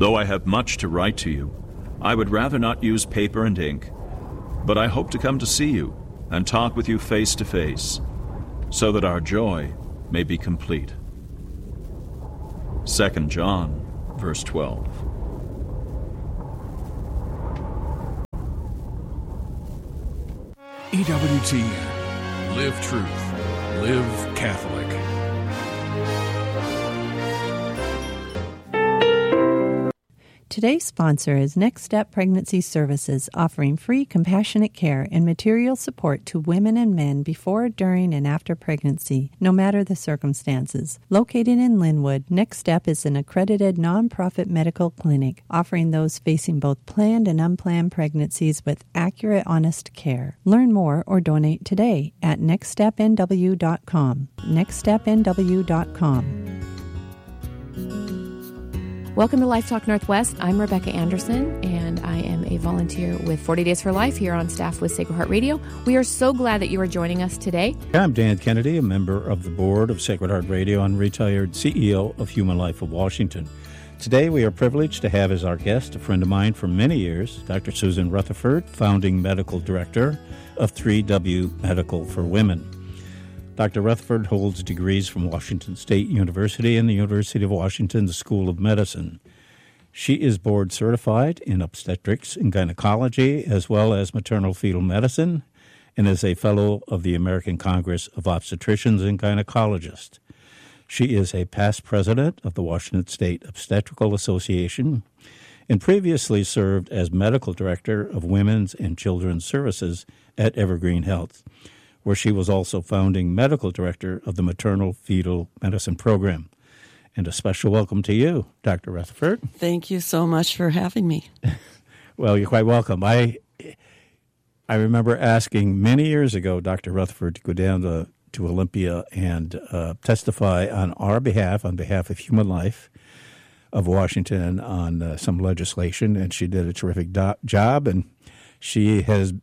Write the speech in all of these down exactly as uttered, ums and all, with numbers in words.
Though I have much to write to you, I would rather not use paper and ink, but I hope to come to see you and talk with you face to face, so that our joy may be complete. Second John, verse twelve. E W T N. Live truth. Live Catholic. Today's sponsor is Next Step Pregnancy Services, offering free compassionate care and material support to women and men before, during, and after pregnancy, no matter the circumstances. Located in Linwood, Next Step is an accredited nonprofit medical clinic offering those facing both planned and unplanned pregnancies with accurate, honest care. Learn more or donate today at next step n w dot com. next step n w dot com. Welcome to Life Talk Northwest. I'm Rebecca Anderson, and I am a volunteer with forty Days for Life here on staff with Sacred Heart Radio. We are so glad that you are joining us today. I'm Dan Kennedy, a member of the board of Sacred Heart Radio and retired C E O of Human Life of Washington. Today, we are privileged to have as our guest a friend of mine for many years, Doctor Susan Rutherford, founding medical director of three W Medical for Women. Doctor Rutherford holds degrees from Washington State University and the University of Washington School of Medicine. She is board certified in obstetrics and gynecology as well as maternal fetal medicine and is a fellow of the American Congress of Obstetricians and Gynecologists. She is a past president of the Washington State Obstetrical Association and previously served as medical director of Women's and Children's Services at Evergreen Health, where she was also founding medical director of the Maternal Fetal Medicine Program. And a special welcome to you, Doctor Rutherford. Thank you so much for having me. Well, you're quite welcome. I I remember asking many years ago Doctor Rutherford to go down to, to Olympia and uh, testify on our behalf, on behalf of Human Life of Washington, on uh, some legislation, and she did a terrific do- job, and she has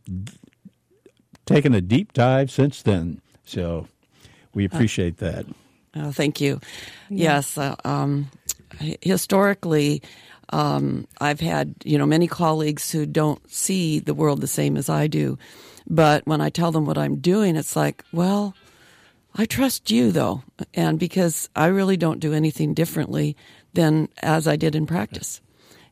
taken a deep dive since then, so we appreciate that. Oh, thank you. Yeah. Yes, uh, um, historically, um, I've had you know many colleagues who don't see the world the same as I do, but when I tell them what I'm doing, it's like, well, I trust you though, and because I really don't do anything differently than as I did in practice.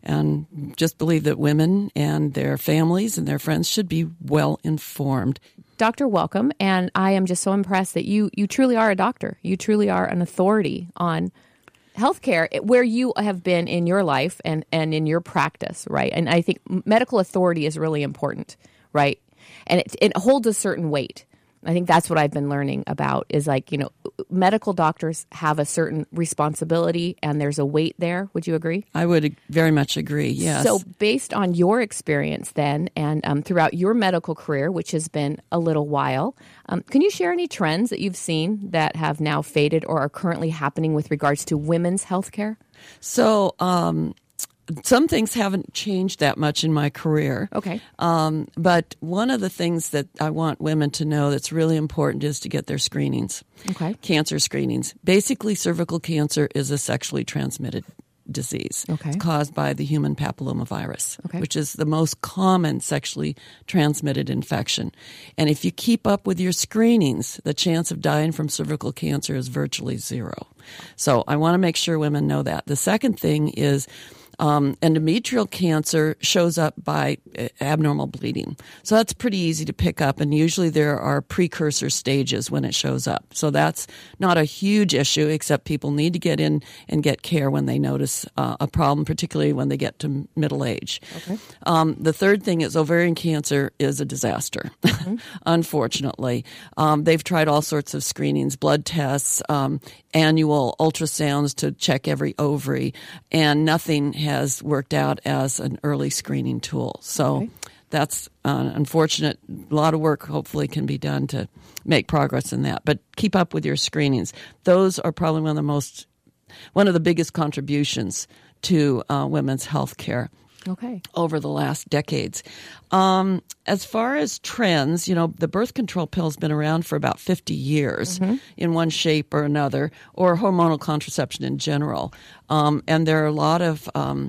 And just believe that women and their families and their friends should be well informed. Doctor, welcome. And I am just so impressed that you you truly are a doctor. You truly are an authority on healthcare where you have been in your life and, and in your practice, right? And I think medical authority is really important, right? And it, it holds a certain weight. I think that's what I've been learning about is like, you know, medical doctors have a certain responsibility and there's a weight there. Would you agree? I would very much agree, yes. So based on your experience then and um, throughout your medical career, which has been a little while, um, can you share any trends that you've seen that have now faded or are currently happening with regards to women's health care? So, um some things haven't changed that much in my career. Okay. Um, but one of the things that I want women to know that's really important is to get their screenings. Okay. Cancer screenings. Basically, cervical cancer is a sexually transmitted disease. Okay. It's caused by the human papillomavirus, okay. which is the most common sexually transmitted infection. And if you keep up with your screenings, the chance of dying from cervical cancer is virtually zero. So I want to make sure women know that. The second thing is Um, endometrial cancer shows up by abnormal bleeding. So that's pretty easy to pick up, and usually there are precursor stages when it shows up. So that's not a huge issue, except people need to get in and get care when they notice uh, a problem, particularly when they get to middle age. Okay. Um, the third thing is ovarian cancer is a disaster, mm-hmm. unfortunately. Um, they've tried all sorts of screenings, blood tests, um, annual ultrasounds to check every ovary, and nothing has worked out as an early screening tool. So okay. that's uh, unfortunate. A lot of work hopefully can be done to make progress in that. But keep up with your screenings. Those are probably one of the most, one of the biggest contributions to uh, women's health care. Okay. Over the last decades. Um, as far as trends, you know, the birth control pill's been around for about fifty years mm-hmm. in one shape or another, or hormonal contraception in general. Um, and there are a lot of um,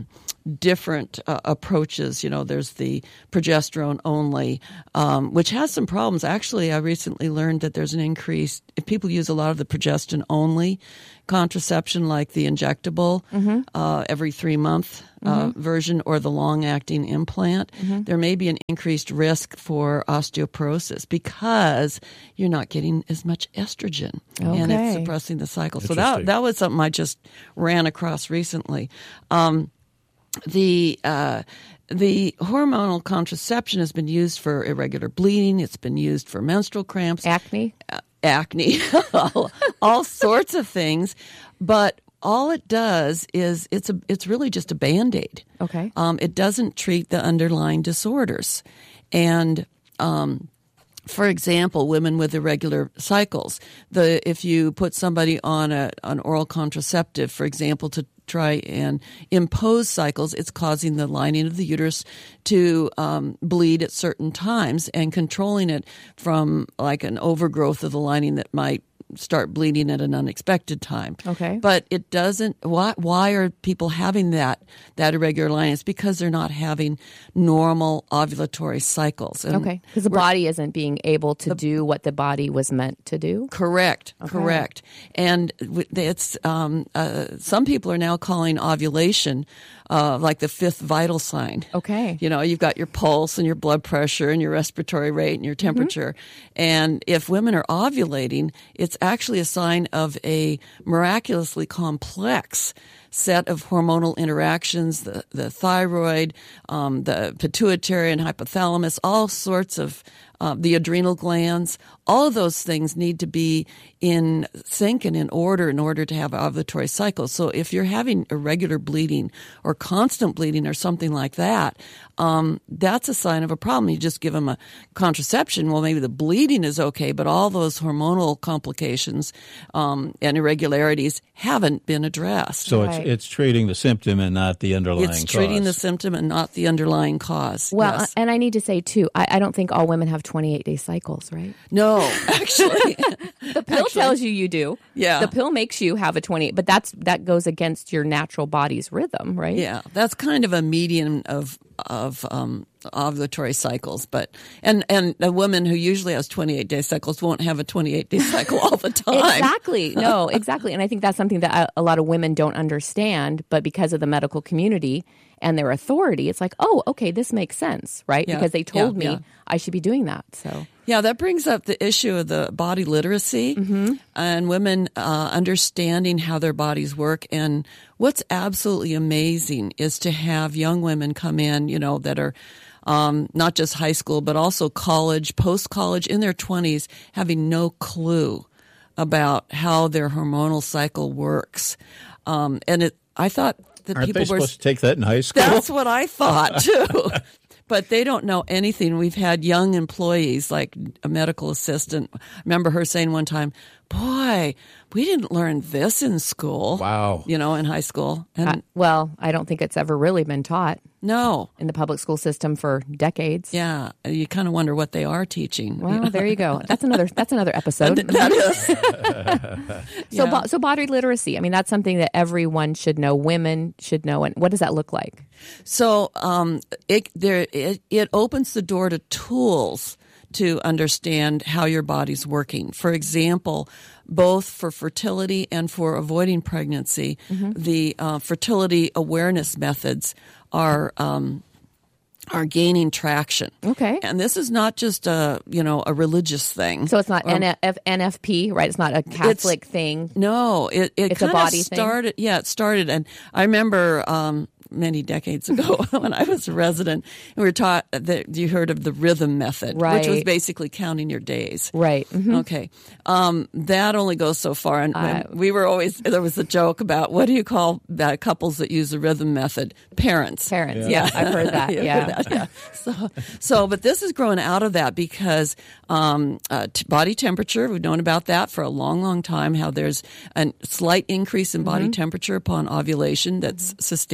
different uh, approaches. You know, there's the progesterone only, um, which has some problems. Actually, I recently learned that there's an increase if people use a lot of the progestin only contraception, like the injectable mm-hmm. uh, every three month uh, mm-hmm. version, or the long acting implant. Mm-hmm. There may be an increased risk for osteoporosis because you're not getting as much estrogen, okay. and it's suppressing the cycle. So that that was something I just ran across recently. Um, the uh, The hormonal contraception has been used for irregular bleeding. It's been used for menstrual cramps, acne, uh, acne, all, all sorts of things. But all it does is it's a it's really just a Band-Aid. Okay. Um, it doesn't treat the underlying disorders, and um, for example, women with irregular cycles, the if you put somebody on a an oral contraceptive, for example, to try and impose cycles, it's causing the lining of the uterus to um, bleed at certain times and controlling it from like an overgrowth of the lining that might start bleeding at an unexpected time. Okay. But it doesn't, why, why are people having that, that irregular lining? It's because they're not having normal ovulatory cycles. And okay. Because the body isn't being able to the, do what the body was meant to do? Correct. Okay. Correct. And it's, um, uh, some people are now calling ovulation Uh, like the fifth vital sign. Okay. You know, you've got your pulse and your blood pressure and your respiratory rate and your temperature. Mm-hmm. And if women are ovulating, it's actually a sign of a miraculously complex set of hormonal interactions, the, the thyroid, um, the pituitary and hypothalamus, all sorts of uh, the adrenal glands. All of those things need to be in sync and in order in order to have ovulatory cycles. So if you're having irregular bleeding or constant bleeding or something like that, um, that's a sign of a problem. You just give them a contraception. Well, maybe the bleeding is okay, but all those hormonal complications um, and irregularities haven't been addressed. So right. it's it's treating the symptom and not the underlying it's cause. It's treating the symptom and not the underlying cause. Well, yes. and I need to say, too, I, I don't think all women have twenty-eight day cycles, right? No, actually. The pill actually, tells you you do. Yeah. The pill makes you have a twenty-eight, but that's that goes against your natural body's rhythm, right? Yeah, that's kind of a median of of um, ovulatory cycles. But and and a woman who usually has twenty-eight day cycles won't have a twenty-eight day cycle all the time. Exactly. No, exactly. And I think that's something that a, a lot of women don't understand, but because of the medical community and their authority, it's like, oh, okay, this makes sense, right? Yeah, because they told yeah, me yeah. I should be doing that. So yeah, that brings up the issue of the body literacy mm-hmm. and women uh, understanding how their bodies work. And what's absolutely amazing is to have young women come in, you know, that are um, not just high school, but also college, post-college, in their twenties, having no clue about how their hormonal cycle works. Um, and it, I thought that Aren't people they were supposed to take that in high school? That's what I thought too. But they don't know anything. We've had young employees, like a medical assistant. I remember her saying one time, boy, we didn't learn this in school. Wow. You know, in high school. And uh, well, I don't think it's ever really been taught. No. In the public school system for decades. Yeah. You kind of wonder what they are teaching. Well, you know? there you go. That's another that's another episode. That is. so, yeah. bo- so body literacy. I mean, that's something that everyone should know. Women should know. And what does that look like? So, um, it there it, it opens the door to tools to understand how your body's working. For example, both for fertility and for avoiding pregnancy, mm-hmm. the uh, fertility awareness methods are um, are gaining traction. Okay, and this is not just a you know a religious thing. So it's not um, N F P, right? It's not a Catholic thing. No, it it it's a body started. thing? Yeah, it started, and I remember. Um, many decades ago when I was a resident, and we were taught that you heard of the rhythm method, right. which was basically counting your days. Right. Mm-hmm. Okay. Um, that only goes so far. And uh, we were always, there was a joke about what do you call that couples that use the rhythm method? Parents. Parents. Yeah. yeah. I've heard that. yeah. Heard that, yeah. So, so, but this has grown out of that because um, uh, t- body temperature, we've known about that for a long, long time, how there's a slight increase in body mm-hmm. temperature upon ovulation that's mm-hmm. sustained. So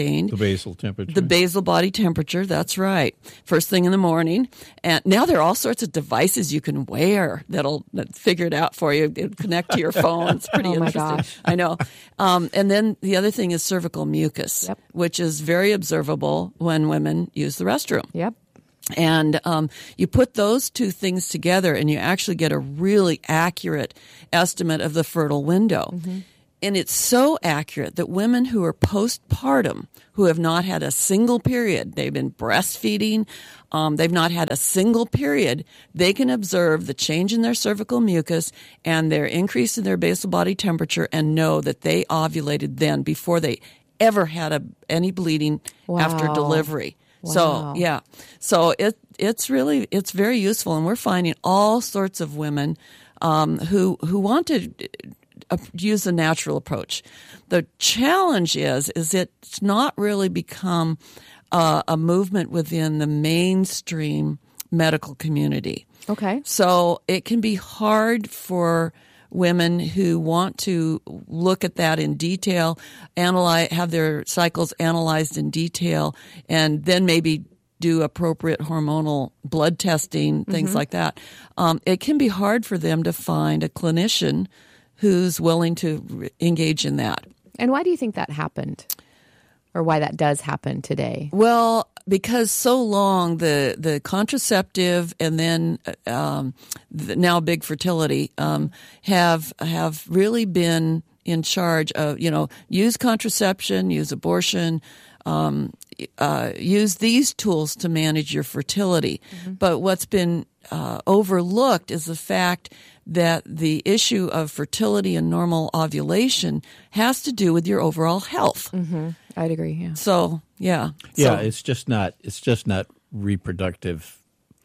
basal temperature. The basal body temperature, that's right. First thing in the morning. And now there are all sorts of devices you can wear that'll figure it out for you. It'll connect to your phone. It's pretty Oh, my interesting. gosh. I know. Um, and then the other thing is cervical mucus, Yep. which is very observable when women use the restroom. Yep. And um, you put those two things together and you actually get a really accurate estimate of the fertile window. Mm-hmm. And it's so accurate that women who are postpartum, who have not had a single period, they've been breastfeeding, um, they've not had a single period, they can observe the change in their cervical mucus and their increase in their basal body temperature and know that they ovulated then before they ever had a, any bleeding after Wow. delivery. Wow. So, yeah. So it it's really, it's very useful. And we're finding all sorts of women um, who who want to uh, use a natural approach. The challenge is, is it's not really become uh, a movement within the mainstream medical community. Okay. So it can be hard for women who want to look at that in detail, analyze, have their cycles analyzed in detail, and then maybe do appropriate hormonal blood testing, things Mm-hmm. like that. Um, it can be hard for them to find a clinician who's willing to re- engage in that. And why do you think that happened? Or why that does happen today? Well, because so long the the contraceptive and then um, the now big fertility um, have have really been in charge of, you know, use contraception, use abortion, um, uh, use these tools to manage your fertility. Mm-hmm. But what's been uh, overlooked is the fact that the issue of fertility and normal ovulation has to do with your overall health. Mm-hmm. I'd agree, yeah. So, yeah. Yeah, So- it's just not it's just not reproductive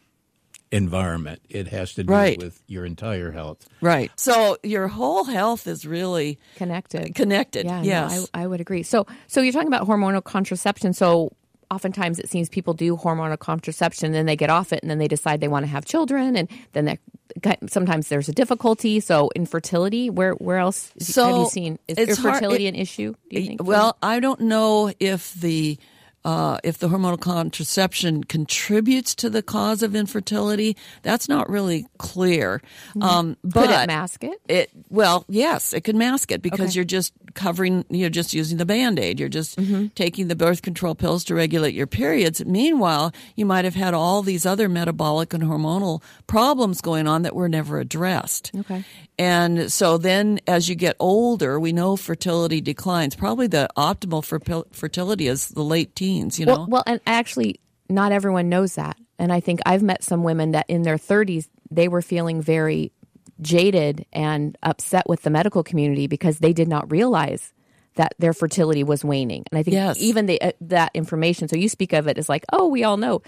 environment. It has to do Right. with your entire health. Right. So your whole health is really Connected. connected. Yeah, yes. no, I, I would agree. So, so you're talking about hormonal contraception. So, oftentimes it seems people do hormonal contraception, then they get off it, and then they decide they want to have children, and then they sometimes there's a difficulty. So, infertility. Where where else So, have you seen is it's hard- infertility it- an issue? Do you think? Well, I don't know if the uh, if the hormonal contraception contributes to the cause of infertility. That's not really clear. Um, but could it mask it? It well, yes, it can mask it because Okay. you're just covering, you're just using the Band-Aid. You're just Mm-hmm. taking the birth control pills to regulate your periods. Meanwhile, you might have had all these other metabolic and hormonal problems going on that were never addressed. Okay. And so then as you get older, we know fertility declines. Probably the optimal for fertility is the late teens, you know? Well, well, and actually, not everyone knows that. And I think I've met some women that in their thirties, they were feeling very jaded and upset with the medical community because they did not realize that their fertility was waning. And I think Yes. even the, uh, that information, so you speak of it as like, oh, we all know.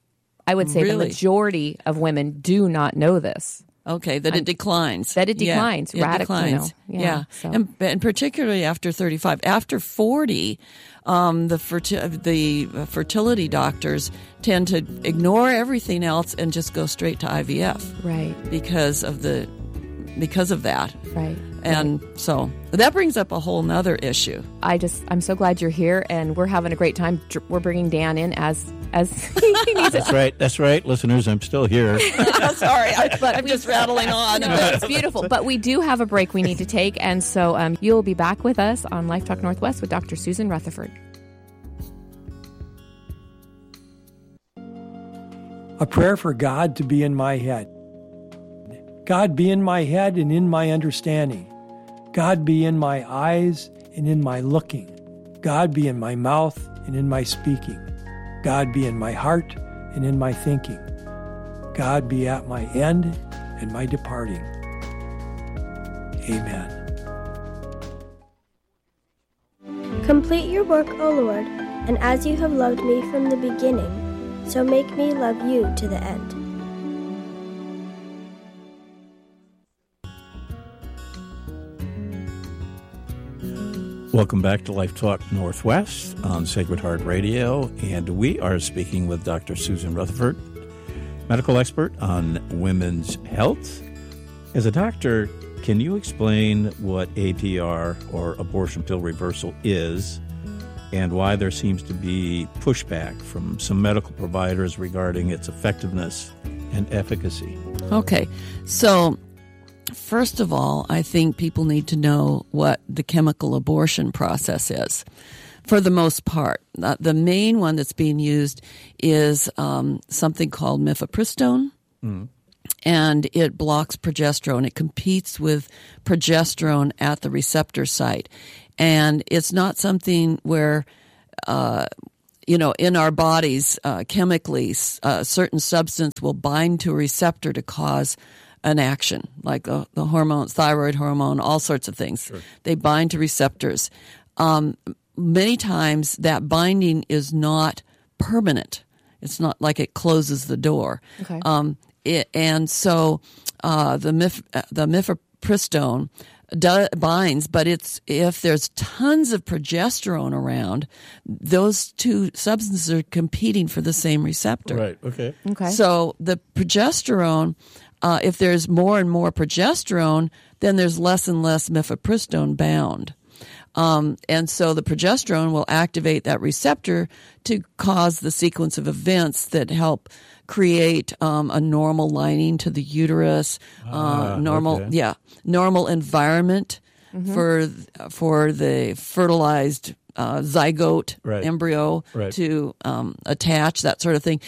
I would say the Really? majority of women do not know this. Okay, that it declines. That it Yeah, declines it radically, declines. you know. Yeah, Yeah, so. and, and particularly after thirty-five. After forty, um, the ferti- the fertility doctors tend to ignore everything else and just go straight to I V F Right, because of the because of that. right. And so that brings up a whole nother issue. I just, I'm so glad you're here, and we're having a great time. Dr- We're bringing Dan in as as he needs it. That's right. That's right, listeners. I'm still here. Sorry, I, I'm just rattling on. No, it's beautiful. But we do have a break we need to take, and so um, you'll be back with us on Life Talk Northwest with Doctor Susan Rutherford. A prayer for God to be in my head. God be in my head and in my understanding. God be in my eyes and in my looking. God be in my mouth and in my speaking. God be in my heart and in my thinking. God be at my end and my departing. Amen. Complete your work, O Lord, and as you have loved me from the beginning, so make me love you to the end. Welcome back to Life Talk Northwest on Sacred Heart Radio, and we are speaking with Doctor Susan Rutherford, medical expert on women's health. As a doctor, can you explain what A P R, or abortion pill reversal, is, and why there seems to be pushback from some medical providers regarding its effectiveness and efficacy. Okay, so first of all, I think people need to know what the chemical abortion process is. For the most part, uh, the main one that's being used is um, something called mifepristone, mm. and it blocks progesterone. It competes with progesterone at the receptor site, and it's not something where, uh, you know, in our bodies, uh, chemically, a certain substance will bind to a receptor to cause an action, like uh, the hormones, thyroid hormone, all sorts of things. Sure. They bind to receptors. Um, Many times that binding is not permanent. It's not like it closes the door. Okay. Um, it, and so uh, the mif, the mifepristone do, binds, but it's if there's tons of progesterone around, those two substances are competing for the same receptor. Right. Okay. Okay. So the progesterone, uh, if there's more and more progesterone, then there's less and less mifepristone bound. Um, and so the progesterone will activate that receptor to cause the sequence of events that help create um, a normal lining to the uterus, ah, uh, normal, okay. yeah, normal environment mm-hmm. for for the fertilized uh, zygote right. embryo right. to um, attach, that sort of thing.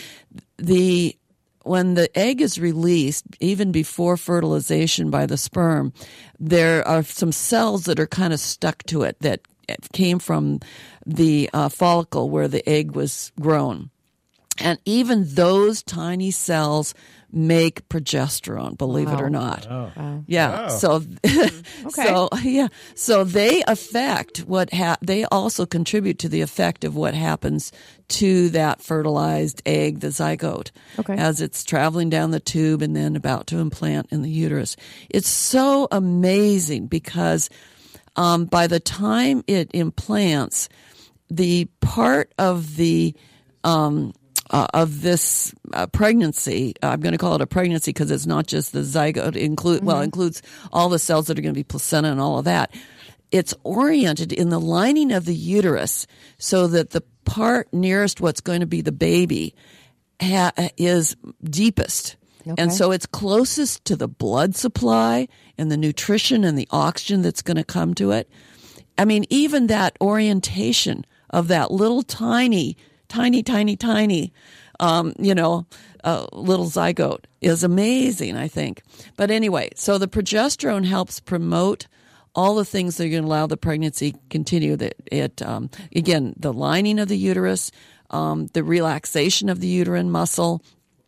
The When the egg is released, even before fertilization by the sperm, there are some cells that are kind of stuck to it that came from the uh, follicle where the egg was grown. And even those tiny cells make progesterone, believe wow. it or not. Wow. Wow. Yeah. Wow. So, okay. so yeah. So they affect what ha- they also contribute to the effect of what happens to that fertilized egg, the zygote, okay. as it's traveling down the tube and then about to implant in the uterus. It's so amazing because um, by the time it implants, the part of the um, Uh, of this uh, pregnancy, I'm going to call it a pregnancy because it's not just the zygote. Include mm-hmm. well, it includes all the cells that are going to be placenta and all of that. It's oriented in the lining of the uterus so that the part nearest what's going to be the baby ha- is deepest. Okay. And so it's closest to the blood supply and the nutrition and the oxygen that's going to come to it. I mean, even that orientation of that little tiny tiny, tiny, tiny, um, you know, uh, little zygote is amazing, I think. But anyway, so the progesterone helps promote all the things that are going to allow the pregnancy continue. That it, um, again, the lining of the uterus, um, the relaxation of the uterine muscle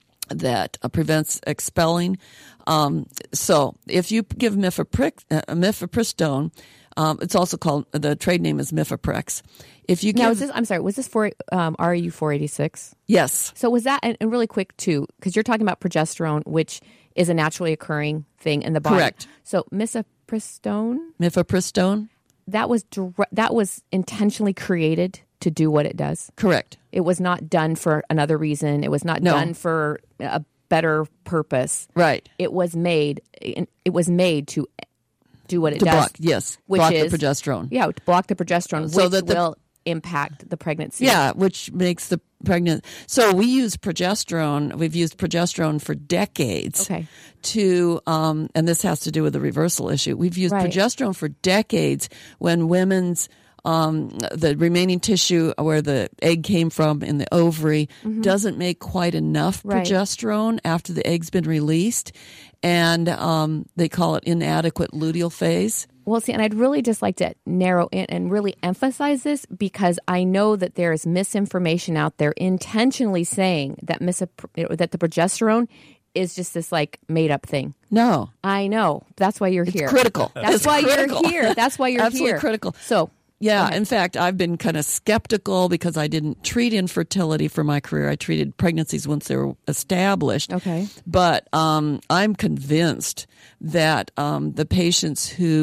that uh, prevents expelling. Um, so if you give mifepric- uh, mifepristone, um, it's also called, the trade name is Mifeprex. If you give, now, is this, I'm sorry, was this for um, R U four eighty-six? Yes. So was that, and, and really quick too, because you're talking about progesterone, which is a naturally occurring thing in the body. Correct. So mifepristone? Mifepristone? That was dire- that was intentionally created to do what it does. Correct. It was not done for another reason. It was not No. done for a better purpose. Right. It was made. It was made to do what it to does. block, yes, which block is, the progesterone. Yeah, to block the progesterone, So which that the- will impact the pregnancy. Yeah, which makes the pregnant. So we use progesterone. We've used progesterone for decades. Okay. To um, and this has to do with the reversal issue. We've used Right. progesterone for decades when women's um, the remaining tissue where the egg came from in the ovary Mm-hmm. doesn't make quite enough Right. progesterone after the egg's been released, and um, they call it inadequate luteal phase. Well, see, and I'd really just like to narrow in and really emphasize this because I know that there is misinformation out there intentionally saying that mis- that the progesterone is just this like made up thing. No, I know. That's why you're it's here. critical. That's It's why critical. you're here. That's why you're Absolutely here. critical. So, Yeah, Okay. in fact, I've been kind of skeptical because I didn't treat infertility for my career. I treated pregnancies once they were established. Okay. But um, I'm convinced that um, the patients who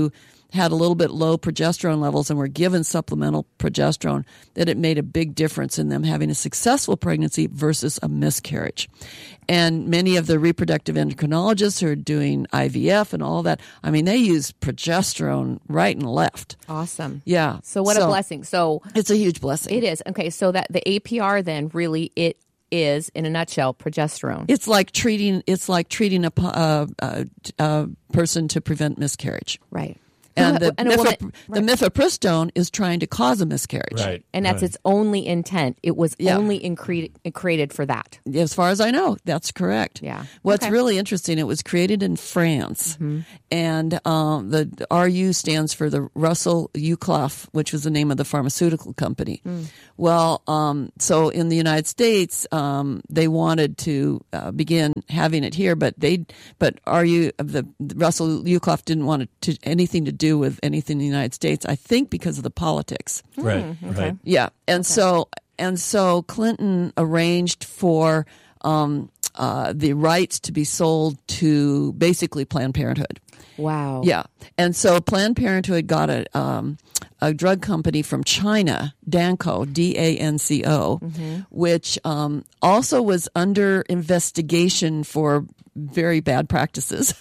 had a little bit low progesterone levels and were given supplemental progesterone, that it made a big difference in them having a successful pregnancy versus a miscarriage. And many of the reproductive endocrinologists who are doing I V F and all that, I mean, they use progesterone right and left. Awesome. Yeah. So what So- a blessing. So It's a huge blessing. it is. Okay, so that the A P R then really it is, in a nutshell, progesterone. It's like treating. It's like treating a, po- uh, uh, uh, person to prevent miscarriage. Right. And the, And a mifep- woman- the mifepristone is trying to cause a miscarriage. Right. And that's right. its only intent. It was Yeah. only incre- created for that. As far as I know, that's correct. Yeah. What's Okay. really interesting, it was created in France, and um, the R U stands for the Russell Uclough, which was the name of the pharmaceutical company. Well, um, so in the United States, um, they wanted to uh, begin having it here, but they, but R U, the, the Russell Uclough didn't want it to anything to do with anything in the United States. I think because of the politics. Right. Right. Yeah, and so and so Clinton arranged for um, uh, the rights to be sold to basically Planned Parenthood. Wow. Yeah, and so Planned Parenthood got a um, a drug company from China, Danco, D A N C O, which um, also was under investigation for very bad practices,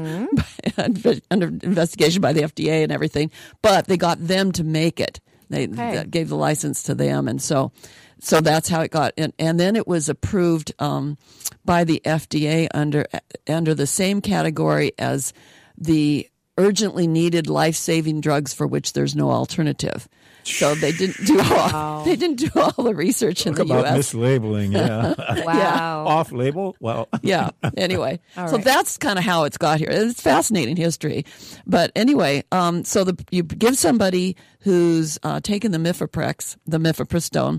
under investigation by the F D A and everything. But they got them to make it. They Okay. that gave the license to them, and so so that's how it got. And, and then it was approved um, by the F D A under under the same category as the urgently needed life-saving drugs for which there's no alternative. So they didn't do all they didn't do all the research in Talk the about U S. mislabeling, yeah. Wow. Off label? Well, Yeah. Anyway, All so right. that's kind of how it's got here. It's fascinating history, but anyway, um, so the you give somebody who's uh, taken the Mifeprex, the mifepristone,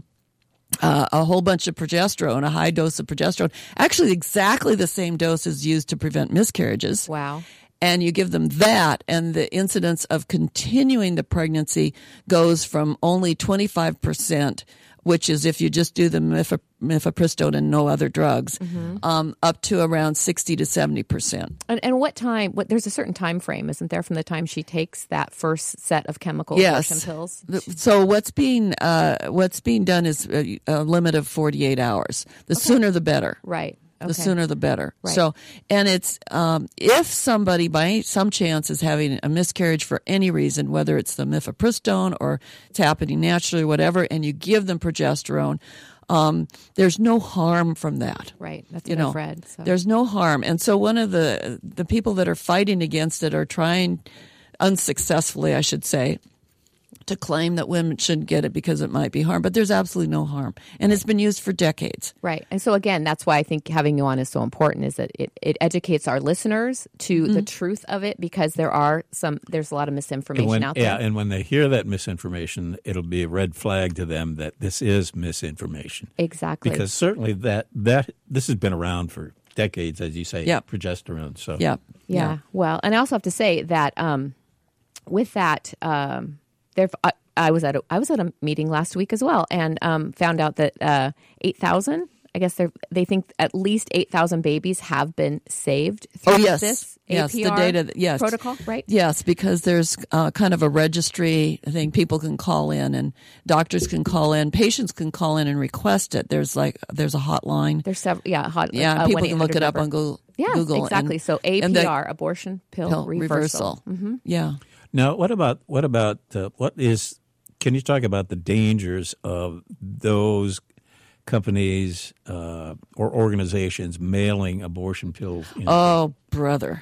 uh, a whole bunch of progesterone, a high dose of progesterone, actually exactly the same dose is used to prevent miscarriages. Wow. And you give them that, and the incidence of continuing the pregnancy goes from only twenty-five percent, which is if you just do the mif- mifepristone and no other drugs, um, up to around sixty to seventy percent. And, and what time? What there's a certain time frame, isn't there, from the time she takes that first set of chemical Yes. abortion pills? The- So what's being uh, what's being done is a, a limit of forty-eight hours. The sooner the better. Right. Okay. The sooner the better. Right. So, and it's um, if somebody by any- some chance is having a miscarriage for any reason, whether it's the mifepristone or it's happening naturally or whatever, and you give them progesterone, um, there's no harm from that. Right. That's You what know, I've read. So. there's no harm. And so one of the the people that are fighting against it are trying unsuccessfully, I should say, to claim that women shouldn't get it because it might be harm, but there's absolutely no harm. And it's been used for decades. Right. And so, again, that's why I think having you on is so important, is that it, it educates our listeners to Mm-hmm. the truth of it, because there are some, there's a lot of misinformation when, out there. yeah, and when they hear that misinformation, it'll be a red flag to them that this is misinformation. Exactly. Because certainly that that this has been around for decades, as you say, Yep. progesterone. So Yeah. Yeah. Well, and I also have to say that um, with that, um, there, I, I was at a, I was at a meeting last week as well, and um, found out that uh, eight thousand. I guess they they think at least eight thousand babies have been saved through Oh, yes. this Yes, A P the R data, yes. protocol, right? Yes, because there's uh, kind of a registry thing. People can call in, and doctors can call in. Patients can call in and request it. There's like there's a hotline. There's several, yeah, hot, Yeah, uh, people can look it up number. on Google. Yeah, Google exactly. and- so and A P the R, abortion pill, pill reversal. reversal. Yeah. now, what about what about uh, what is? Can you talk about the dangers of those companies uh, or organizations mailing abortion pills? In? Oh, brother.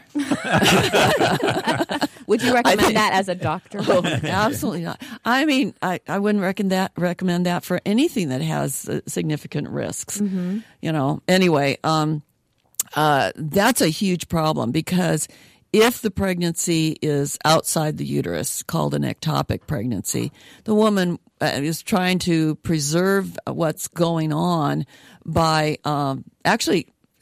Would you recommend think- that as a doctor? Oh, absolutely not. I mean, I, I wouldn't recommend that, recommend that for anything that has uh, significant risks. Mm-hmm. You know, anyway, um, uh, that's a huge problem, because if the pregnancy is outside the uterus, called an ectopic pregnancy, the woman uh, is trying to preserve what's going on by um, actually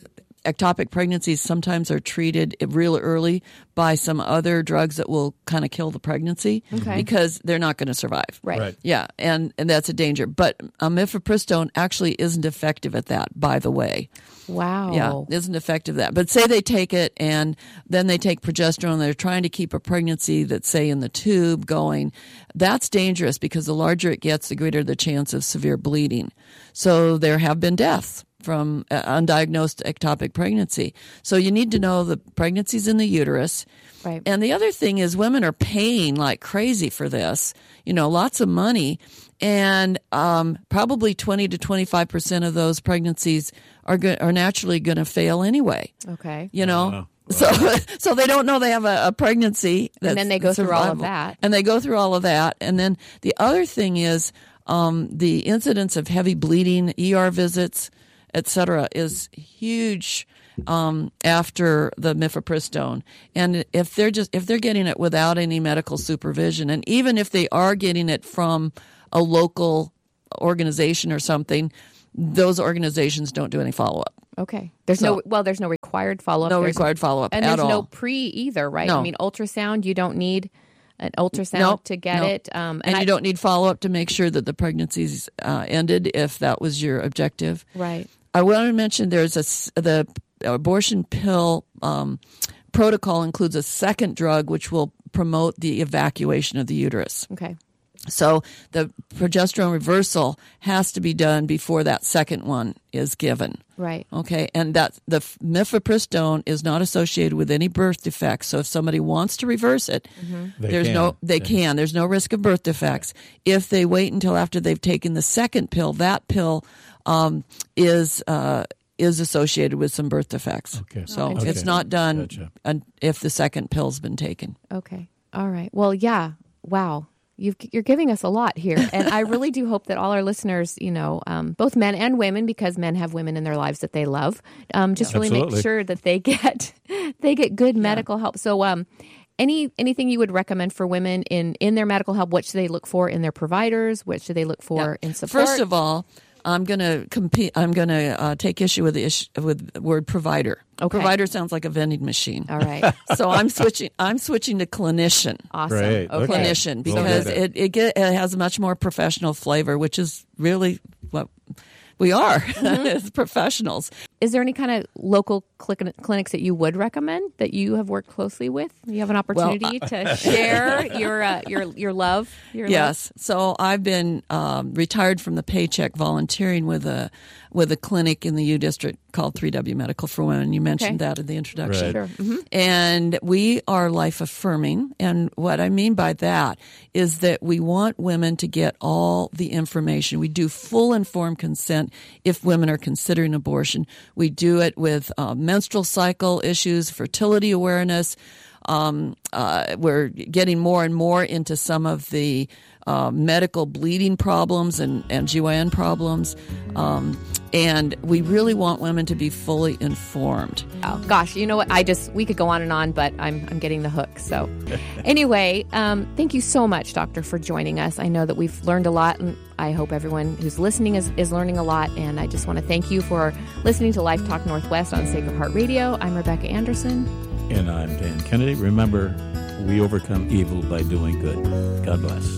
ectopic pregnancies sometimes are treated real early by some other drugs that will kind of kill the pregnancy Okay. because they're not going to survive. Right. Right. Yeah, and, and that's a danger. But uh, mifepristone actually isn't effective at that, by the way. Wow. Yeah, isn't effective at that. But say they take it and then they take progesterone, they're trying to keep a pregnancy that's, say, in the tube going. That's dangerous because the larger it gets, the greater the chance of severe bleeding. So there have been deaths from uh, undiagnosed ectopic pregnancy. So you need to know the pregnancy's in the uterus. Right. And the other thing is women are paying like crazy for this, you know, lots of money. And um, probably twenty to twenty-five percent of those pregnancies are go- are naturally going to fail anyway, Okay. you know. Wow. So, so they don't know they have a, a pregnancy. And then that's they go through all of survivable. that. And they go through all of that. And then the other thing is um, the incidence of heavy bleeding, E R visits, et cetera, is huge um, after the mifepristone. And if they're just if they're getting it without any medical supervision, and even if they are getting it from a local organization or something, those organizations don't do any follow up. Okay. There's So- no well. There's no required follow up. No there's, required follow up and at there's all. no pre either, right? No. I mean, ultrasound. You don't need an ultrasound Nope, to get nope. it. Um, and, I- you don't need follow up to make sure that the pregnancy's uh, ended if that was your objective. Right. I want to mention there's a s- the abortion pill um, protocol includes a second drug which will promote the evacuation of the uterus. Okay. So the progesterone reversal has to be done before that second one is given. Right. Okay, and that the f- mifepristone is not associated with any birth defects. So if somebody wants to reverse it, They there's can. no they Yeah. can. There's no risk of birth defects. If they wait until after they've taken the second pill, that pill um, is uh, is associated with some birth defects. Okay. So Okay. it's not done Gotcha. un- if the second pill's been taken. Okay. All right. Well, yeah. Wow. You've, you're giving us a lot here. And I really do hope that all our listeners, you know, um, both men and women, because men have women in their lives that they love, um, just really Absolutely. make sure that they get they get good medical help. So um, any anything you would recommend for women in, in their medical help? What should they look for in their providers? What should they look for Yeah. in support? First of all, I'm going to compete. I'm going to uh, take issue with the issue, with the word provider. Okay. Provider sounds like a vending machine. All right. So I'm switching. I'm switching to clinician. Awesome. Great. Okay. Okay. Clinician We'll do because that. it it, get, it has a much more professional flavor, which is really what we are Mm-hmm. as professionals. Is there any kind of local clinic, clinics that you would recommend that you have worked closely with? You have an opportunity to share your uh, your your love. Your Yes. So I've been um, retired from the paycheck, volunteering with a with a clinic in the U District called three W Medical for Women. You mentioned Okay. that in the introduction. Right. Sure. Mhm. And we are life affirming. And what I mean by that is that we want women to get all the information. We do full informed consent if women are considering abortion. We do it with uh, menstrual cycle issues, fertility awareness. Um, uh, we're getting more and more into some of the uh, medical bleeding problems and, and G Y N problems. Um, and we really want women to be fully informed. Oh, gosh, you know what? I just we could go on and on, but I'm I'm getting the hook. So, anyway, um, thank you so much, Doctor, for joining us. I know that we've learned a lot, and I hope everyone who's listening is, is learning a lot. And I just want to thank you for listening to Life Talk Northwest on Sacred Heart Radio. I'm Rebecca Anderson. And I'm Dan Kennedy. Remember, we overcome evil by doing good. God bless.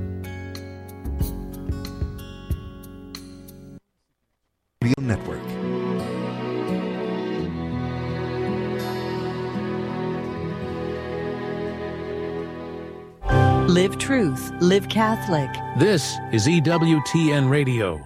Radio Network. Live Truth, Live Catholic. This is E W T N Radio.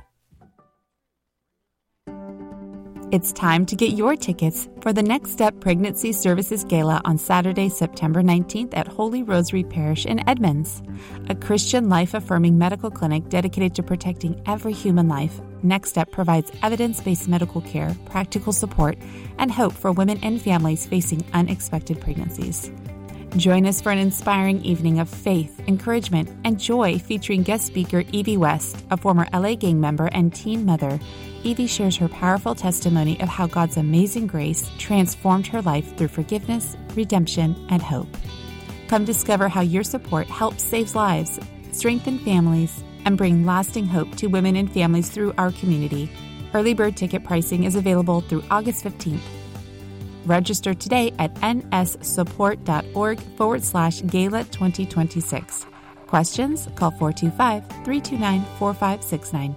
It's time to get your tickets for the Next Step Pregnancy Services Gala on Saturday, September nineteenth at Holy Rosary Parish in Edmonds. A Christian life-affirming medical clinic dedicated to protecting every human life, Next Step provides evidence-based medical care, practical support, and hope for women and families facing unexpected pregnancies. Join us for an inspiring evening of faith, encouragement, and joy featuring guest speaker Evie West, a former L A gang member and teen mother. Evie shares her powerful testimony of how God's amazing grace transformed her life through forgiveness, redemption, and hope. Come discover how your support helps save lives, strengthen families, and bring lasting hope to women and families through our community. Early bird ticket pricing is available through August fifteenth. Register today at nssupport.org forward slash gala 2026. Questions? Call four two five, three two nine, four five six nine.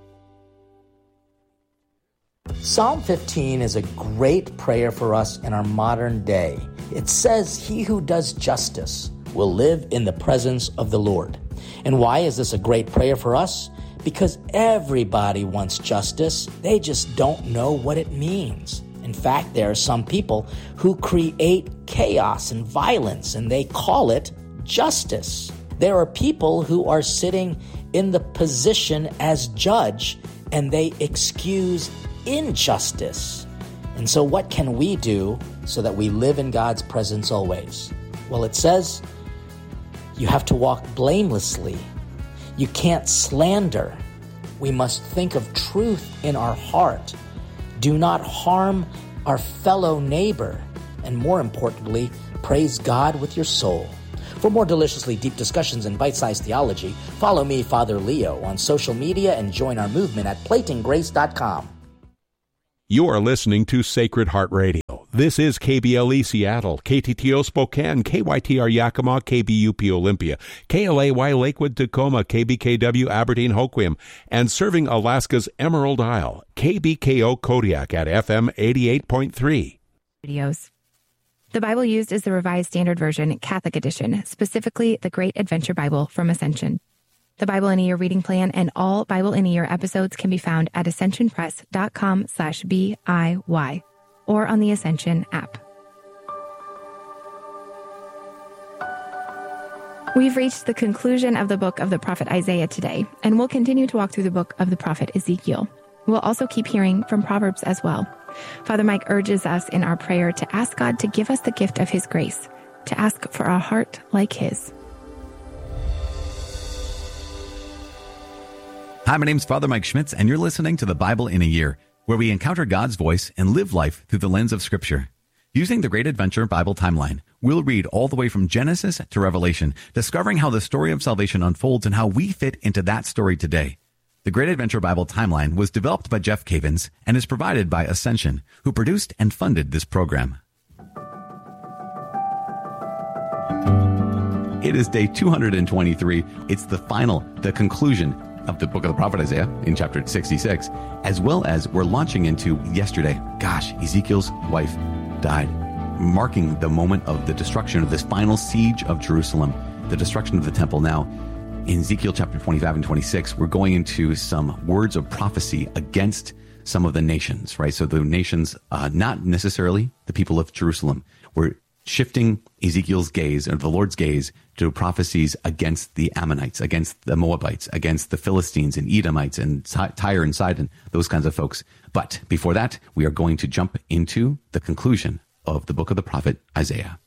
Psalm fifteen is a great prayer for us in our modern day. It says, "He who does justice will live in the presence of the Lord." And why is this a great prayer for us? Because everybody wants justice. They just don't know what it means. In fact, there are some people who create chaos and violence, and they call it justice. There are people who are sitting in the position as judge, and they excuse injustice. And so what can we do so that we live in God's presence always? Well, it says you have to walk blamelessly. You can't slander. We must think of truth in our heart. Do not harm our fellow neighbor. And more importantly, praise God with your soul. For more deliciously deep discussions and bite-sized theology, follow me, Father Leo, on social media and join our movement at plating grace dot com. You are listening to Sacred Heart Radio. This is K B L E Seattle, K T T O Spokane, K Y T R Yakima, K B U P Olympia, K L A Y Lakewood Tacoma, K B K W Aberdeen Hoquiam, and serving Alaska's Emerald Isle, K B K O Kodiak at F M eighty-eight point three. Videos. The Bible used is the Revised Standard Version, Catholic Edition, specifically the Great Adventure Bible from Ascension. The Bible in a Year reading plan and all Bible in a Year episodes can be found at ascensionpress.com slash B-I-Y or on the Ascension app. We've reached the conclusion of the book of the prophet Isaiah today, and we'll continue to walk through the book of the prophet Ezekiel. We'll also keep hearing from Proverbs as well. Father Mike urges us in our prayer to ask God to give us the gift of his grace, to ask for a heart like his. Hi, my name's Father Mike Schmitz, and you're listening to the Bible in a Year, where we encounter God's voice and live life through the lens of Scripture. Using the Great Adventure Bible Timeline, we'll read all the way from Genesis to Revelation, discovering how the story of salvation unfolds and how we fit into that story today. The Great Adventure Bible Timeline was developed by Jeff Cavins and is provided by Ascension, who produced and funded this program. It is day two hundred twenty-three. It's the final, the conclusion of the book of the prophet Isaiah in chapter sixty-six, as well as we're launching into yesterday. Gosh, Ezekiel's wife died, marking the moment of the destruction of this final siege of Jerusalem, the destruction of the temple. Now, in Ezekiel chapter twenty-five and twenty-six, we're going into some words of prophecy against some of the nations, right? So the nations, uh, not necessarily the people of Jerusalem. We're shifting Ezekiel's gaze, or the Lord's gaze, to prophecies against the Ammonites, against the Moabites, against the Philistines and Edomites and Tyre and Sidon, those kinds of folks. But before that, we are going to jump into the conclusion of the book of the prophet Isaiah.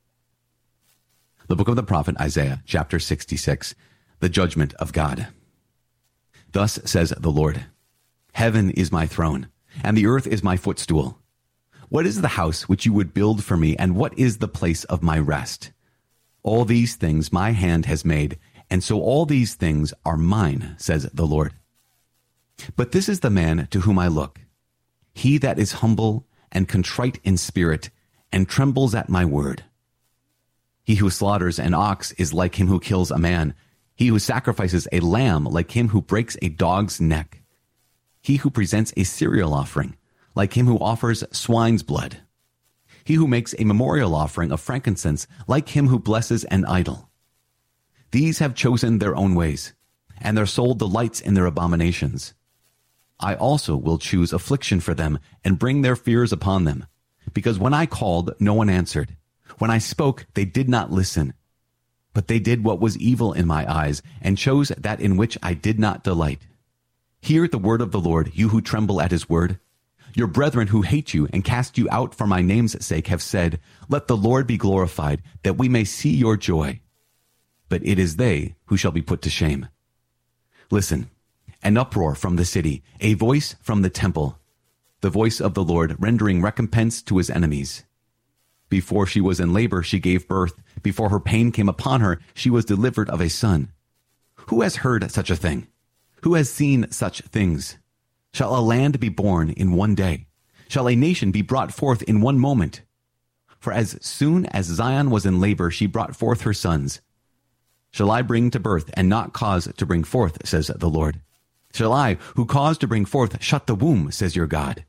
The book of the prophet Isaiah, chapter sixty-six, the judgment of God. Thus says the Lord, "Heaven is my throne, and the earth is my footstool. What is the house which you would build for me, and what is the place of my rest? All these things my hand has made, and so all these things are mine, says the Lord. But this is the man to whom I look, he that is humble and contrite in spirit, and trembles at my word. He who slaughters an ox is like him who kills a man. He who sacrifices a lamb like him who breaks a dog's neck. He who presents a cereal offering like him who offers swine's blood. He who makes a memorial offering of frankincense like him who blesses an idol. These have chosen their own ways, and their soul delights in their abominations. I also will choose affliction for them and bring their fears upon them, because when I called, no one answered. When I spoke, they did not listen. But they did what was evil in my eyes, and chose that in which I did not delight. Hear the word of the Lord, you who tremble at his word. Your brethren who hate you and cast you out for my name's sake have said, let the Lord be glorified, that we may see your joy. But it is they who shall be put to shame. Listen, an uproar from the city, a voice from the temple, the voice of the Lord rendering recompense to his enemies. Before she was in labor, she gave birth. Before her pain came upon her, she was delivered of a son. Who has heard such a thing? Who has seen such things? Shall a land be born in one day? shall a nation be brought forth in one moment? For as soon as Zion was in labor, she brought forth her sons. Shall I bring to birth and not cause to bring forth, says the Lord? Shall I, who cause to bring forth, shut the womb, says your God?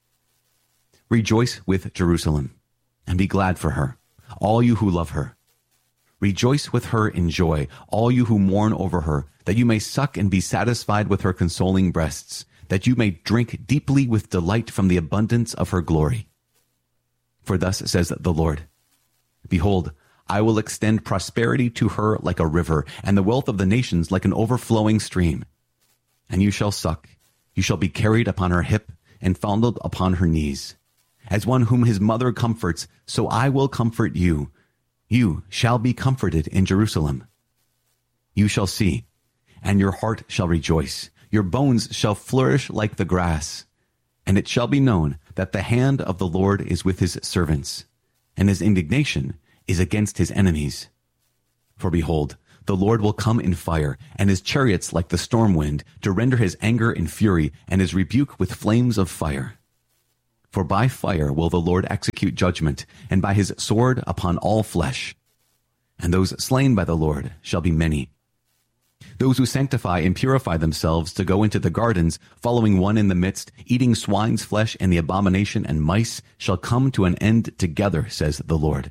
Rejoice with Jerusalem, and be glad for her, all you who love her. Rejoice with her in joy, all you who mourn over her, that you may suck and be satisfied with her consoling breasts, that you may drink deeply with delight from the abundance of her glory. For thus says the Lord, behold, I will extend prosperity to her like a river, and the wealth of the nations like an overflowing stream. And you shall suck, you shall be carried upon her hip, and fondled upon her knees. As one whom his mother comforts, so I will comfort you. You shall be comforted in Jerusalem. You shall see, and your heart shall rejoice. Your bones shall flourish like the grass. And it shall be known that the hand of the Lord is with his servants, and his indignation is against his enemies. For behold, the Lord will come in fire, and his chariots like the storm wind, to render his anger in fury, and his rebuke with flames of fire. For by fire will the Lord execute judgment, and by his sword upon all flesh. And those slain by the Lord shall be many. Those who sanctify and purify themselves to go into the gardens, following one in the midst, eating swine's flesh and the abomination and mice, shall come to an end together, says the Lord.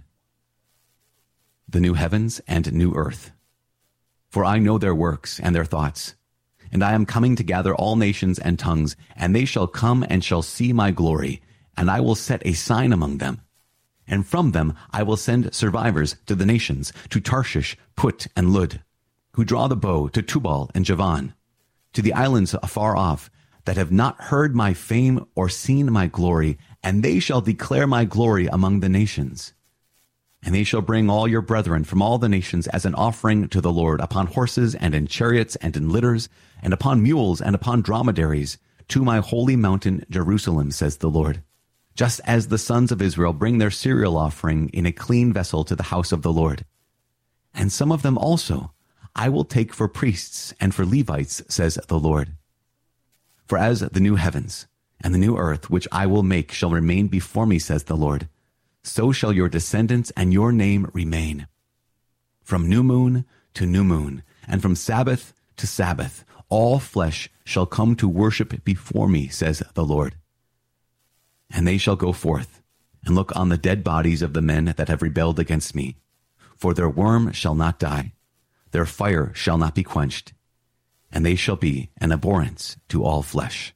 The new heavens and new earth. For I know their works and their thoughts. And I am coming to gather all nations and tongues, and they shall come and shall see my glory, and I will set a sign among them. And from them I will send survivors to the nations, to Tarshish, Put, and Lud, who draw the bow, to Tubal and Javan, to the islands afar off, that have not heard my fame or seen my glory, and they shall declare my glory among the nations. And they shall bring all your brethren from all the nations as an offering to the Lord, upon horses and in chariots and in litters, and upon mules and upon dromedaries, to my holy mountain Jerusalem, says the Lord. Just as the sons of Israel bring their cereal offering in a clean vessel to the house of the Lord. And some of them also I will take for priests and for Levites, says the Lord. For as the new heavens and the new earth which I will make shall remain before me, says the Lord, so shall your descendants and your name remain. From new moon to new moon, and from Sabbath to Sabbath, all flesh shall come to worship before me, says the Lord. And they shall go forth and look on the dead bodies of the men that have rebelled against me. For their worm shall not die, their fire shall not be quenched, and they shall be an abhorrence to all flesh.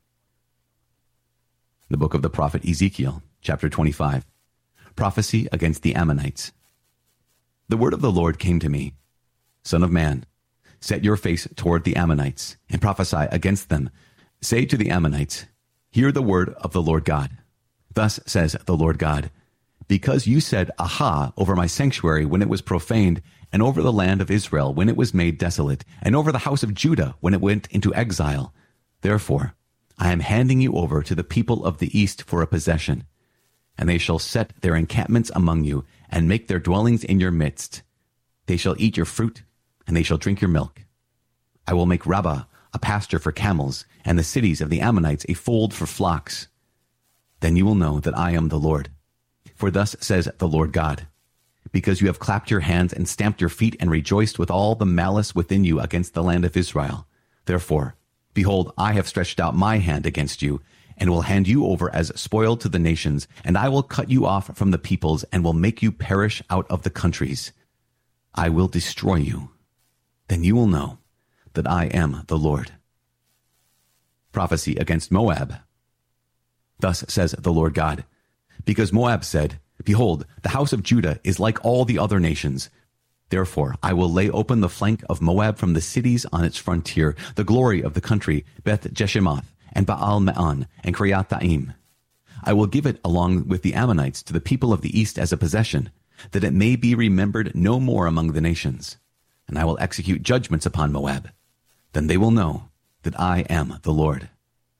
The book of the prophet Ezekiel, chapter twenty-five. Prophecy against the Ammonites. The word of the Lord came to me. Son of man, set your face toward the Ammonites, and prophesy against them. Say to the Ammonites, hear the word of the Lord God. Thus says the Lord God, because you said, Aha, over my sanctuary when it was profaned, and over the land of Israel when it was made desolate, and over the house of Judah when it went into exile. Therefore, I am handing you over to the people of the east for a possession, and they shall set their encampments among you, and make their dwellings in your midst. They shall eat your fruit, and they shall drink your milk. I will make Rabbah a pasture for camels, and the cities of the Ammonites a fold for flocks. Then you will know that I am the Lord. For thus says the Lord God, because you have clapped your hands and stamped your feet and rejoiced with all the malice within you against the land of Israel. Therefore, behold, I have stretched out my hand against you, and will hand you over as spoil to the nations, and I will cut you off from the peoples, and will make you perish out of the countries. I will destroy you. Then you will know that I am the Lord. Prophecy against Moab. Thus says the Lord God, because Moab said, behold, the house of Judah is like all the other nations. Therefore, I will lay open the flank of Moab from the cities on its frontier, the glory of the country, Beth Jeshimoth, and Baal Meon, and Kiriathaim. I will give it along with the Ammonites to the people of the east as a possession, that it may be remembered no more among the nations. And I will execute judgments upon Moab. Then they will know that I am the Lord.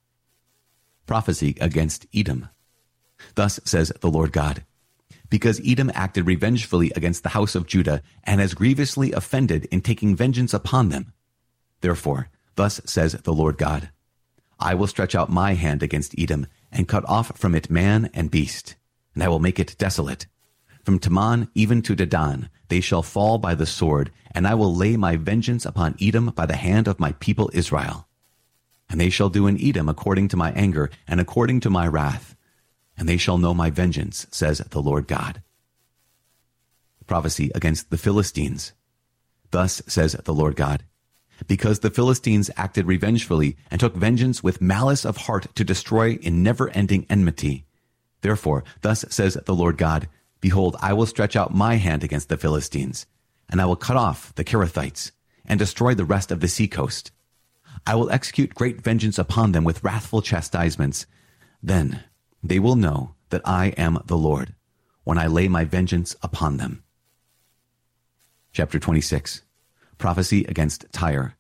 Prophecy against Edom. Thus says the Lord God, because Edom acted revengefully against the house of Judah, and has grievously offended in taking vengeance upon them. Therefore, thus says the Lord God, I will stretch out my hand against Edom, and cut off from it man and beast, and I will make it desolate. From Teman even to Dedan they shall fall by the sword, and I will lay my vengeance upon Edom by the hand of my people Israel. And they shall do in Edom according to my anger and according to my wrath, and they shall know my vengeance, says the Lord God. Prophecy against the Philistines. Thus says the Lord God, because the Philistines acted revengefully and took vengeance with malice of heart to destroy in never-ending enmity. Therefore, thus says the Lord God, behold, I will stretch out my hand against the Philistines, and I will cut off the Kerethites and destroy the rest of the seacoast. I will execute great vengeance upon them with wrathful chastisements. Then they will know that I am the Lord, when I lay my vengeance upon them. Chapter twenty-six. Prophecy against Tyre.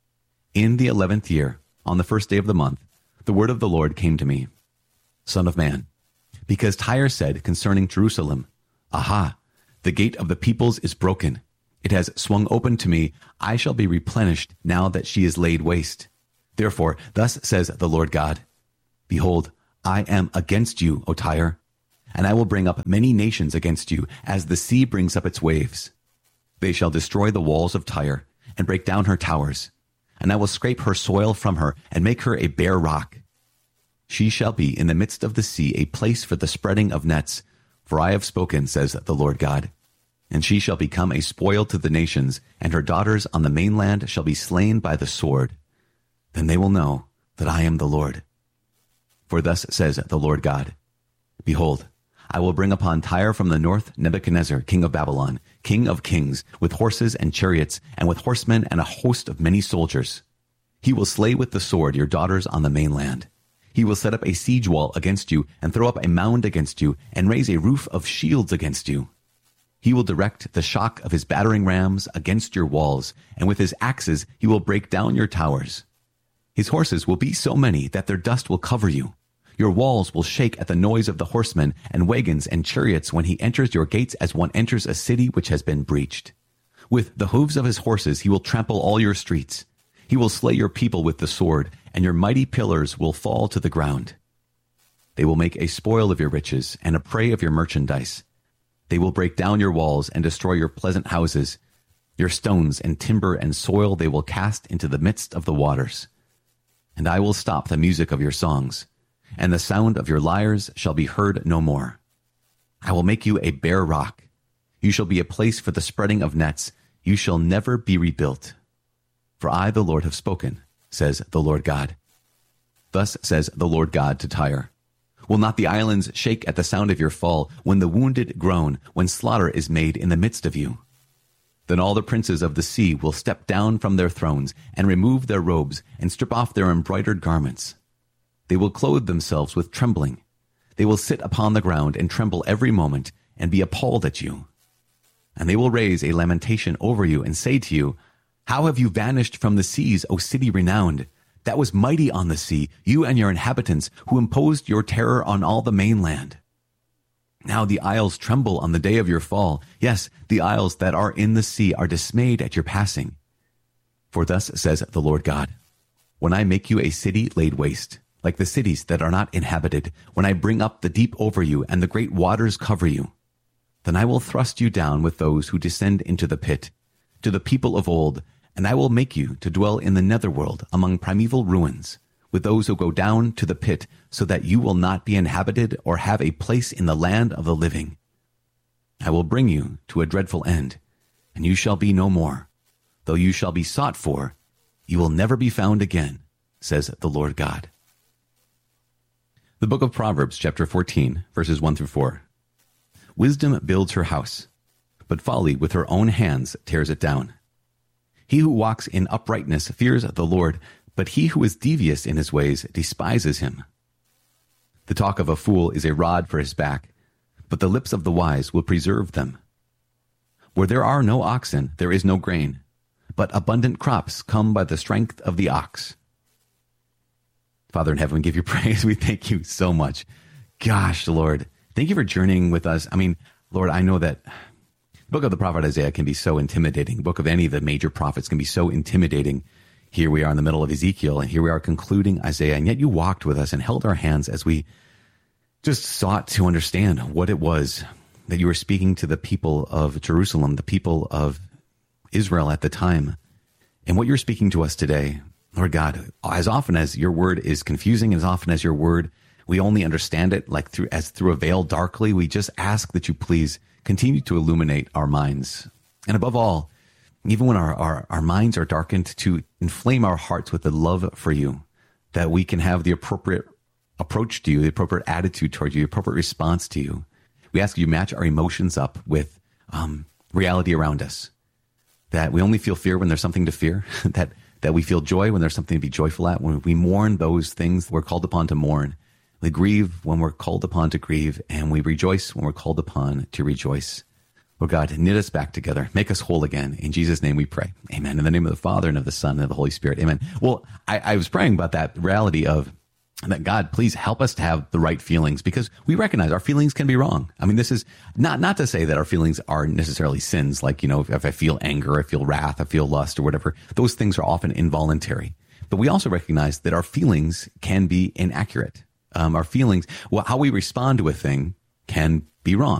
In the eleventh year, on the first day of the month, the word of the Lord came to me. Son of man, because Tyre said concerning Jerusalem, Aha, the gate of the peoples is broken. It has swung open to me. I shall be replenished now that she is laid waste. Therefore, thus says the Lord God, behold, I am against you, O Tyre, and I will bring up many nations against you, as the sea brings up its waves. They shall destroy the walls of Tyre, and break down her towers, and I will scrape her soil from her, and make her a bare rock. She shall be in the midst of the sea, a place for the spreading of nets, for I have spoken, says the Lord God. And she shall become a spoil to the nations, and her daughters on the mainland shall be slain by the sword. Then they will know that I am the Lord. For thus says the Lord God, behold, I will bring upon Tyre from the north Nebuchadnezzar, king of Babylon, king of kings, with horses and chariots, and with horsemen and a host of many soldiers. He will slay with the sword your daughters on the mainland. He will set up a siege wall against you, and throw up a mound against you, and raise a roof of shields against you. He will direct the shock of his battering rams against your walls, and with his axes he will break down your towers. His horses will be so many that their dust will cover you. Your walls will shake at the noise of the horsemen and wagons and chariots when he enters your gates as one enters a city which has been breached. With the hooves of his horses he will trample all your streets. He will slay your people with the sword, and your mighty pillars will fall to the ground. They will make a spoil of your riches and a prey of your merchandise. They will break down your walls and destroy your pleasant houses. Your stones and timber and soil they will cast into the midst of the waters. And I will stop the music of your songs, and the sound of your lyres shall be heard no more. I will make you a bare rock. You shall be a place for the spreading of nets. You shall never be rebuilt. For I, the Lord, have spoken, says the Lord God. Thus says the Lord God to Tyre, will not the islands shake at the sound of your fall, when the wounded groan, when slaughter is made in the midst of you? Then all the princes of the sea will step down from their thrones, and remove their robes, and strip off their embroidered garments. They will clothe themselves with trembling. They will sit upon the ground and tremble every moment, and be appalled at you. And they will raise a lamentation over you, and say to you, how have you vanished from the seas, O city renowned? That was mighty on the sea, you and your inhabitants, who imposed your terror on all the mainland. Now the isles tremble on the day of your fall. Yes, the isles that are in the sea are dismayed at your passing. For thus says the Lord God, when I make you a city laid waste, like the cities that are not inhabited, when I bring up the deep over you, and the great waters cover you, then I will thrust you down with those who descend into the pit, to the people of old, and I will make you to dwell in the netherworld among primeval ruins, with those who go down to the pit, so that you will not be inhabited or have a place in the land of the living. I will bring you to a dreadful end, and you shall be no more. Though you shall be sought for, you will never be found again, says the Lord God. The book of Proverbs, chapter fourteen, verses one through four. Wisdom builds her house, but folly with her own hands tears it down. He who walks in uprightness fears the Lord, but he who is devious in his ways despises him. The talk of a fool is a rod for his back, but the lips of the wise will preserve them. Where there are no oxen, there is no grain, but abundant crops come by the strength of the ox. Father in heaven, we give you praise. We thank you so much. Gosh, Lord, thank you for journeying with us. I mean, Lord, I know that the book of the prophet Isaiah can be so intimidating. The book of any of the major prophets can be so intimidating. here we are in the middle of Ezekiel, and here we are concluding Isaiah, and yet you walked with us and held our hands as we just sought to understand what it was that you were speaking to the people of Jerusalem, the people of Israel at the time, and what you're speaking to us today. Lord God, as often as your word is confusing, as often as your word, we only understand it like through as through a veil darkly, we just ask that you please continue to illuminate our minds. And above all, even when our, our, our minds are darkened, to inflame our hearts with the love for you, that we can have the appropriate approach to you, the appropriate attitude toward you, the appropriate response to you. We ask you to match our emotions up with um, reality around us, that we only feel fear when there's something to fear, that that we feel joy when there's something to be joyful at, when we mourn those things we're called upon to mourn. We grieve when we're called upon to grieve, and we rejoice when we're called upon to rejoice. Lord God, knit us back together. Make us whole again. In Jesus' name we pray. Amen. In the name of the Father, and of the Son, and of the Holy Spirit. Amen. Well, I, I was praying about that reality of that God, please help us to have the right feelings, because we recognize our feelings can be wrong. I mean, this is not, not to say that our feelings are necessarily sins. Like, you know, if, if I feel anger, I feel wrath, I feel lust or whatever, those things are often involuntary. But we also recognize that our feelings can be inaccurate. Um, our feelings, well, how we respond to a thing can be wrong.